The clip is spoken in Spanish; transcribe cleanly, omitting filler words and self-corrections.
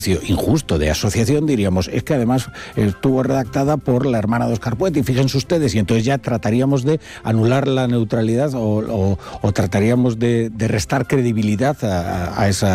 injusto de asociación, diríamos, es que además estuvo redactada por la hermana de Óscar Puente, y fíjense ustedes, y entonces ya trataríamos de anular la neutralidad o trataríamos de restar credibilidad a esa